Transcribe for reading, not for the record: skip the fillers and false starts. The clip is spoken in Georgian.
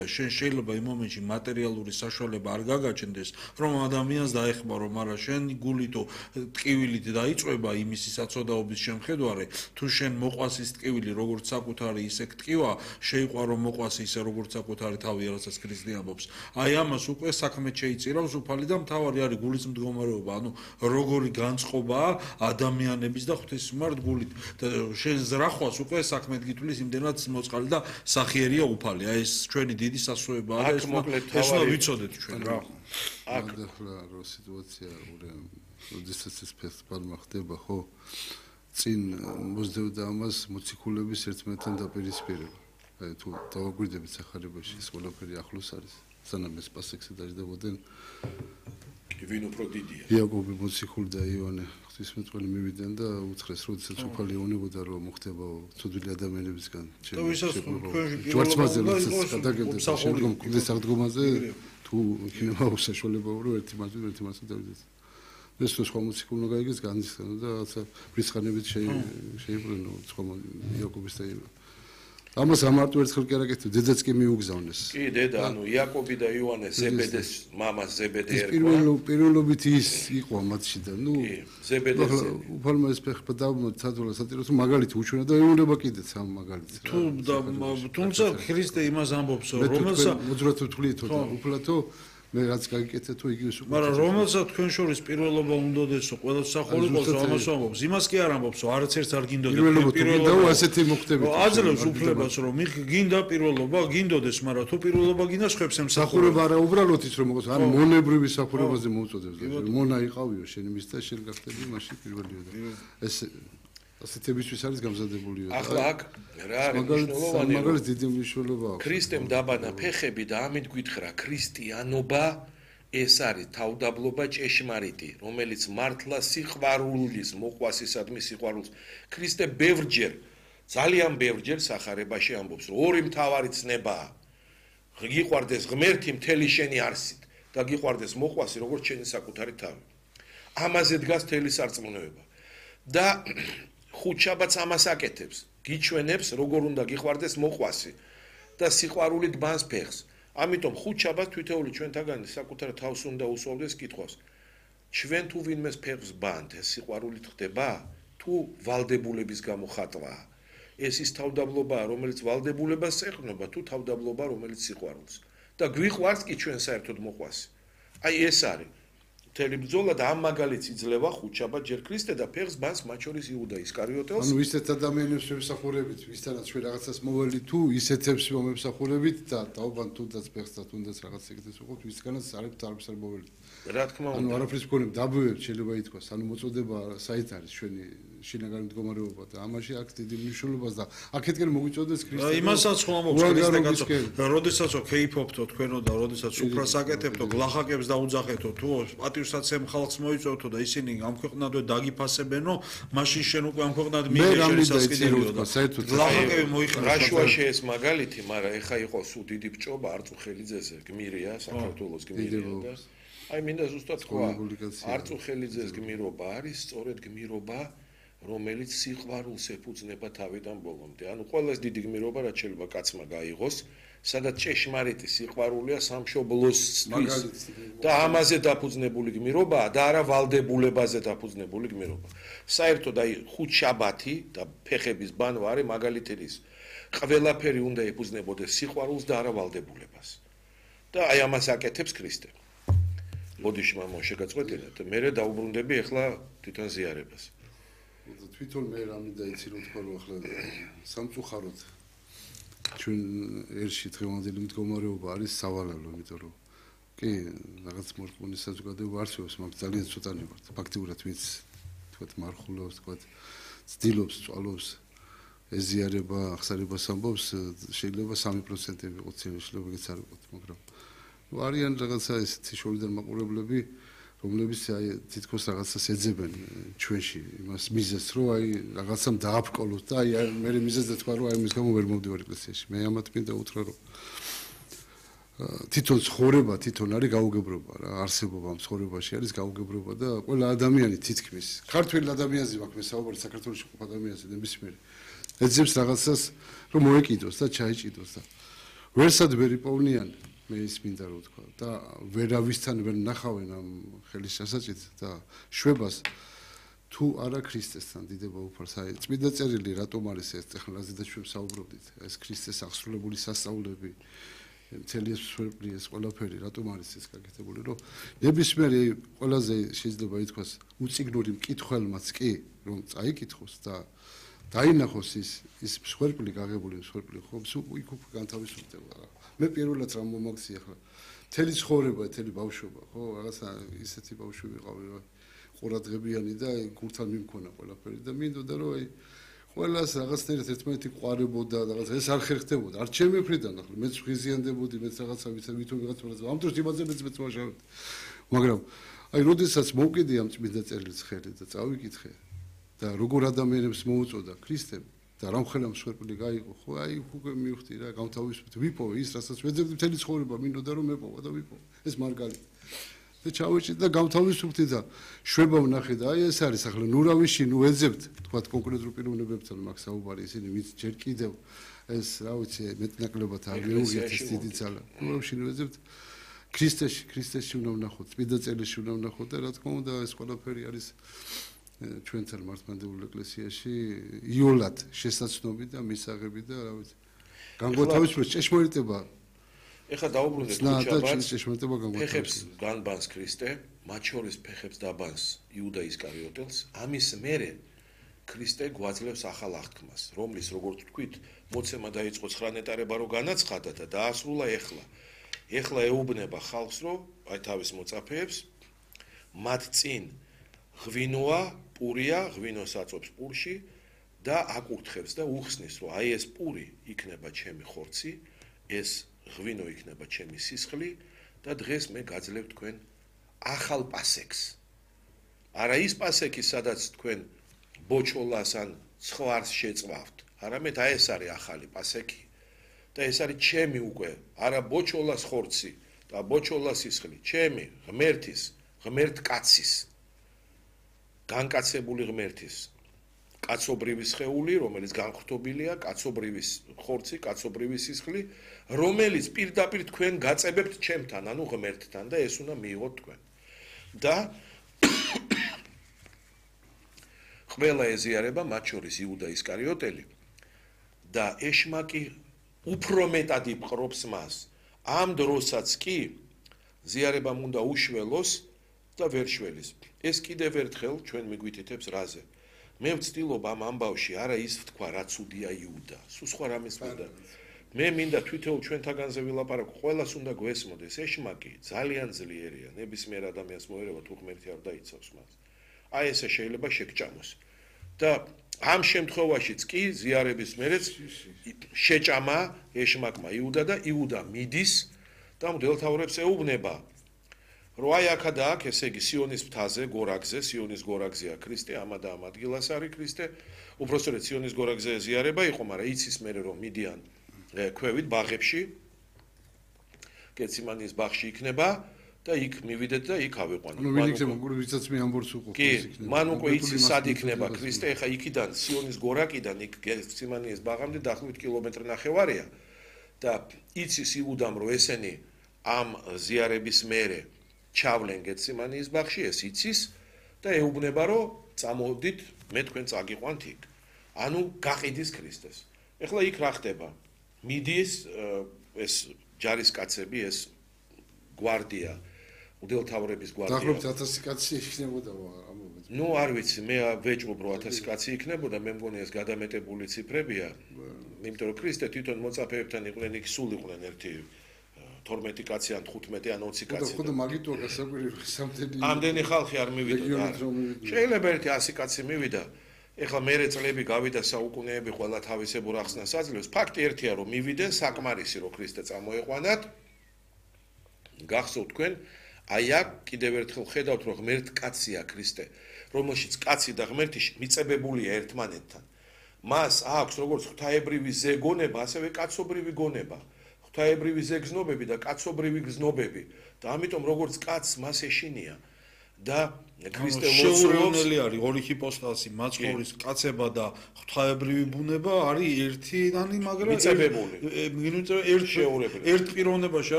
შეიძლება იმ მომენტში მატერიალური საშუალება არ გაგაჩნდეს, რომ ადამიანს დაეხმარო, მაგრამ შენ გულითო ტკივილით დაიწვება იმისი საწოდაობის შემხედვარე, თუ შენ მოყვას ის ტკივილი როგორც საკუთარი ისე ტკივა, შეიყვარო მოყვას ისე როგორც საკუთარი თავი, რასაც ქრისტე ამბობს. აი ამას უკვე საქმე შეიწირავს უფალი და მთავარი არის გულის მდგომარეობა, ანუ როგორი განწყობაა ადამიანების და ღვთისმშობლის გულით. შენ ზრახვას უკვე საქმე გითვლის იმდენად მოწყალი და სახიერია უფალი. აი ეს ჩვენი დიდი სასწრაფოება არის, ეს უნდა ვიცოდეთ ჩვენ რა. აქ ახლა რო სიტუაცია როდესაც ეს ფესტივალმა ხდება, ხო? წინ მოსდევდა ამას მოციქულების ერთმანეთთან დაპირისპირება. აი თუ დავაგვირდებით სახარებაში ეს ყველაფერი ახლოს არის. სანამ ეს პასექსი დაждდებოდნენ. ვინ უფრო დიდია? იაკობი მოციქული და ივანე ღვთისმეტყველი მივიდნენ და უთხრეს, როდესაც უფალი ეუბნებოდა რომ მოხდება ცოდვილი ადამიანებისგან. ჯვარცმაზე გადაგებდეს შემდგომ კუდის აღდგომაზე თუ იქნება უსაშუალება რომ ერთი მასზე დავიდეს. ეს სხვა მოციქულმა გაიგეს განისხანა და რაცა ფრისხანებით შეიბრუნო სხვა იაკობის და ამას ამარტო ერთხელ კი არ აკეთებ, დედაც კი მიუგზავნეს. კი, დედა, ანუ იაკობი და იოანე ზებედეს მამას ზებედე ერქვა. პირველობით ის იყო მათში და ნუ ზებედეს უფალმა ეს ფეხბა დავმოწადულა სატიროს მაგალითი უჩვენა და ეუნება კიდეც ამ მაგალითს. თუმცა ქრისტე იმას ამბობს, რომელსაც მოძრაობ თulietო და უფლათო მე რაც გაგიკეთე თუ იგივე სულ. მაგრამ რომელსაც თქვენ შორის პირველობა უნდოდესო, ყველა სახური ყოლო ამას ამბობს. იმას კი არ ამბობს, არც ერთს არ გინდოდეს პირველობა ასეთი მოხდებით. აძლევს უფლებას რომ გინდა პირველობა, გინდოდეს, მაგრამ თუ პირველობა გინდა ხებს ემსახურება არა უბრალოდ ის რომ მოყოს, ან მონებრივი სახურებაზე მოუწოდებს და მონა იყავიო შენ იმის და შენ გახდები მაშინ პირველია და ეს ასეთებისთვის არის გამზადებული. ახლა აქ რა არის მნიშვნელოვანი? მაგალითად დიდი მნიშვნელობა აქვს. ქრისტემ დაბანა ფეხები და ამით გვითხრა ქრისტიანობა ეს არის თავდაბლობა ჭეშმარიტი, რომელიც მართლა სიყვარულის მოყვასისადმი სიყვარულს. ქრისტე ბევრჯერ, ძალიან ბევრჯერ სახარებაში ამბობს, რომ ორი მთავარი ცნებაა. გიყვარდეს ღმერთი მთელი შენი არსით და გიყვარდეს მოყვასი როგორც შენი საკუთარი თავი. ამაზე დგას მთელი სარწმუნოება. და ხუთშაბათს ამას აკეთებს, გიჩვენებს როგორ უნდა გიყვარდეს მოყვასი და სიყვარულით ბანს ფეხს. ამიტომ ხუთშაბათს თითოეული ჩვენთაგანი საკუთარ თავს უნდა უსვამდეს კითხვას. ჩვენ თუ ვინმეს ფეხს ბანთ, ეს სიყვარულით ხდება? თუ ვალდებულების გამო ხატვაა? ეს ის თავდაბლობაა, რომელიც ვალდებულებას ეყრდნობა, თუ თავდაბლობა, რომელიც სიყვარულს. და გვიყვარს კი ჩვენ საერთოდ მოყვასი. აი ეს არის მთელი ბრძოლა და ამ მაგალითს იძლევა ხუთშაბათ ჯერ ქრისტე და ფეხს ბანს მათ შორის იუდა ისკარიოტელს. ანუ ისეთ ადამიანებს შემსახურებით, ვისთანაც ჩვენ რაღაცას მოვალ თუ ისეთებს მომსახურებით და დაუბან თუნდაც ფეხს და თუნდაც რაღაც ეგრეთს უყოთ, ვისგანაც არებს არ მოვალ. რა თქმა უნდა. ანუ არაფრის მქონებ დაბუებებს შეიძლება ითქვას, ანუ მოწოდება საით არის ჩვენი შინაგანი მდგომარეობა და ამაში აქ დიდი მნიშვნელობაა და აქეთკენ მოგვიწოდეს ქრისტე. იმასაც ხო ამბობს ქრისტე კაცო, როდესაც კეიფობთო თქვენო და როდესაც უფრას აკეთებთო, გლახაკებს დაუძახეთო, თუ პატივსაცემ ხალხს მოიწოვთო და ისინი ამ ქვეყნადვე დაგიფასებენო, მაშინ შენ უკვე ამ ქვეყნად მიიღე სასკიდიო და საერთოდ გლახაკები მოიხსნა. რაშუაში ეს მაგალითი, მაგრამ ეხა იყო სულ დიდი ბჭობა არწუხელიძეზე, გმირია, საქართველოს გმირია და აი მინდა ზუსტად თქვა, არწუხელიძეს გმირობა არის სწორედ გმირობა, რომელიც სიყვარულს ეფუძნება თავიდან ბოლომდე. ანუ ყველას დიდი გმირობა რაც შეიძლება კაცმა გაიღოს, სადაც ჭეშმარიტი სიყვარულია სამშობლოსთვის და ამაზე დაფუძნებული გმირობაა და არა ვალდებულებაზე დაფუძნებული გმირობა. საერთოდ აი ხუთშაბათი და ფეხების ბანვა არის მაგალითი ის. ყველაფერი უნდა ეფუძნებოდეს სიყვარულს და არა ვალდებულებას. და აი ამას აკეთებს ქრისტე. მოდიში მამა შეგაწყვეტინეთ და მე დაუბრუნდები ახლა თვითონ ზიარებას. თვითონ მე რამინდა იცი რომ თქვა რომ ახლა სამწუხაროდ ჩვენ ერში დღევანდელი მდგომარეობა არის სავალალო, იმიტომ რომ კი რაღაც მორწმუნის საზოგადოება არსებობს, მაგრამ ძალიან ცოტანი ვართ. ფაქტიურად ვინც თქვათ მარხულობს, თქვათ ცდილობს, წვალობს ეზიარება, ახსარებას ამბობს, შეიძლება 3% ვიყოთ შეიძლება ეგეც არ ვიყოთ, მაგრამ არიან რაღაცა ესეთი შორიდან მაყურებლები, რომლებიც აი თითქოს რაღაცას ეძებენ ჩვენში იმას მიზეზს, რომ აი რაღაცამ დააფკოლოთ და აი მე მიზეზს თქვა რომ აი მის გამო ვერ მოვდივარ ეკლესიაში. მე ამათ მინდა უთხრა რომ თვითონ ცხოვრება თვითონ არის გაუგებრობა რა, არსებობა ამ ცხოვრებაში არის გაუგებრობა და ყველა ადამიანი თითქმის ქართველ ადამიანზე მაქვს მე საუბარი საქართველოში ყოფ ადამიანზე ნებისმიერი ეძებს რაღაცას რომ მოეკიდოს და ჩაიჭიდოს და ვერსად ვერ იპოვნიან მე ის მინდა რომ ვთქვა და ვერავისთან ვერ ნახავენ ამ ხელის შესაჭით და შვებას თუ არა ქრისტესთან დიდება უფალს აი წმინდა წერილი რატომ არის ეს ტექნოლოგიაზე და ჩვენ საუბრობდით ეს ქრისტეს აღსრულებული სასწაულები მთელი ეს მსხვერპლი ეს ყველაფერი რატომ არის ეს გაკეთებული რომ ნებისმიერი ყველაზე შეიძლება ითქვას უწიგნური მკითხველმაც კი რომ წაიკითხოს და დაინახოს ის მსხვერპლი გაღებული მსხვერპლი ხო იქ უკვე განთავისუფლდება რა მე პირველად რა მომაქცია ხა მთელი ცხოვრება მთელი ბავშვობა ხო რაღაცა ისეთი ბავშვი ვიყავი რა ყურადღებიანი და გურთან მიმქონა ყველაფერი და მინდოდა რომ აი ყველას რაღაცნაირად ერთმანეთი ყვარებოდა რაღაც ეს არ ხერხდებოდა არ ჩემი მხრიდან ახლა მეც ღიზიანდებოდი მეც რაღაცა ვიცი ვითომ ვიღაცა ამ დროს იმაზე მეც ვაშავდი მაგრამ აი როდესაც მოვკიდი ამ წმინდა წერილს ხელი და წავიკითხე და როგორ ადამიანებს მოუწოდა ქრისტემ და რამხელა მსხვერპლი გაიყო ხო აი უკვე მივხვდი რა გამთავისუფლდი ვიპოვე ის რასაც ვეძებდი მთელი ცხოვრება მინდოდა რომ მეპოვა და ვიპოვე ეს მარგალიტი და ჩავეჭი და გამთავისუფლდი და შვება ვნახე და აი ეს არის ახლა ნურავიში ნუ ეძებთ თქვა კონკრეტულ პიროვნებებთან მაგ საუბარი ისინი ვინც ჯერ კიდევ ეს რა ვიცი მეტნაკლებად არ მეუღიათ ეს დიდი ძალა ნურავიში ნუ ეძებთ ქრისტეში უნდა ვნახოთ წმინდა წერილში უნდა ვნახოთ და რა თქმა უნდა ეს ყველაფერი არის ჩვენთან მართლმადიდებლურ ეკლესიაში იოლად შესაცნობი და მისაღები და რა ვიცი განგვათავისუფლოს ჭეშმარიტება ეხლა დაუბრუნდეთ ქუჩაბაც ჭეშმარიტება ფეხებს განბანს ქრისტე მათ შორის ფეხებს დაბანს იუდა ისკარიოტელს ამის მერე ქრისტე გვაძლევს ახალ აღთქმას რომლის როგორც თქვით მოცემა დაიწყო 9 ნეტარება რო განაცხადა და დაასრულა ეხლა ეუბნება ხალხს რომ აი თავის მოწაფეებს მათ წინ ღვინოა პურია ღვინოს აწობს პურში და აკურთხებს და უხსნის რომ აი ეს პური იქნება ჩემი ხორცი ეს ღვინო იქნება ჩემი სისხლი და დღეს მე გაძლევ თქვენ ახალ პასექს არა ის პასექი სადაც თქვენ ბოჩოლას ან ცხვარს შეწვავთ არამედ აი ეს არის ახალი პასექი და ეს არის ჩემი უკვე არა ბოჩოლას ხორცი და ბოჩოლას სისხლი ჩემი ღმერთ კაცის განკაცებული ღმერთის კაცობრივი სხეული, რომელიც განხრთობილია, კაცობრივი ხორცი, კაცობრივი სისხლი, რომელიც პირდაპირ თქვენ გაწებებთ ჩემთან, ანუ ღმერთთან და ეს უნდა მიიღოთ თქვენ. და ყველა ეზიარება, მათ შორის იუდა ისკარიოტელი და ეშმაკი უფრო მეტად იპყრობს მას. ამ დროსაც კი ზიარებამ უნდა უშველოს და ვერ შველის. ეს კიდევ ერთხელ ჩვენ მიგვითითებს რაზე. მე ვცდილობ ამ ამბავში არა ის ვთქვა რაც უდია იუდა, სულ სხვა რამეს მინდა. მე მინდა თვითონ ჩვენთაგანზე ვილაპარაკო, ყველას უნდა გვესმოდეს, ეშმაკი ძალიან ძლიერია, ნებისმიერ ადამიანს მოერევა თუ ღმერთი არ დაიცავს მას. აი ესე შეიძლება შეგჭამოს. და ამ შემთხვევაშიც კი ზიარების მერეც შეჭამა ეშმაკმა იუდა და იუდა მიდის და მღვდელთაურებს ეუბნება რომ აი აქა და აქ ესე იგი სიონის მთაზე გორაგზე სიონის გორაგზეა ქრისტე ამა და ამ ადგილას არის ქრისტე უბრალოდ სიონის გორაგზე ზიარება იყო მაგრამ იცის მერე რომ მიდიან ქვევით ბაღებში გეციმანის ბაღში იქნება და იქ მივიდეთ და იქ ავიყვანოთ. ანუ ვიქნებ ვისაც მე ამბობს უყურებს იქნება. მან უკვე იცის სად იქნება ქრისტე, ეხა იქიდან სიონის გორაკიდან იქ გეციმანის ბაღამდე დაახლოებით კილომეტრი ნახევარია და იცის იუდამ რომ ესენი ამ ზიარების მერე ჩავლენ გეციმანის ბაღში, ეს იცის და ეუბნება რომ წამოვდით, მე თქვენ წაგიყვანთ იქ. ანუ გაყიდის ქრისტეს. ეხლა იქ რა ხდება? მიდის ეს ჯარისკაცები, ეს გვარდია მღვდელთაურების გვარდია. დაახლოებით 1000 კაცი იქნებოდა ამობეთ. ნუ არ ვიცი, მე ვეჭვობ რომ 1000 კაცი იქნებოდა, მე მგონი ეს გადამეტებული ციფრებია. იმიტომ რომ ქრისტე თვითონ მოწაფეებთან იყვნენ იქ სულ იყვნენ ერთი 12 კაცი ან 15 ან 20 კაცი. ხოდა მაგიტოა გასაკვირი სამთელი. ამდენი ხალხი არ მივიდა. შეიძლება ერთი 100 კაცი მივიდა. ეხლა მერე წლები გავიდა საუკუნეები ყველა თავისებურ ახსნას აძლევს. ფაქტი ერთია რომ მივიდნენ საკმარისი რომ ქრისტე წამოეყვანათ. გახსოვთ თქვენ აი აქ კიდევ ერთხელ ხედავთ რომ ღმერთ კაცია ქრისტე რომელშიც კაცი და ღმერთი მიწებებულია ერთმანეთთან მას აქვს როგორც ღვთაებრივი ზეგონება ასევე კაცობრივი გონება ღვთაებრივი ზეგზნობები და კაცობრივი გზნობები და ამიტომ როგორც კაცს მას ეშინია და ქრისტე ლოცულობს შეურევნელი არის ორი ჰიპოსტასი, მაცხოვრის კაცება და ღვთაებრივი ბუნება არის ერთიანი, მაგრამ მიწებებული. ერთ პიროვნებაში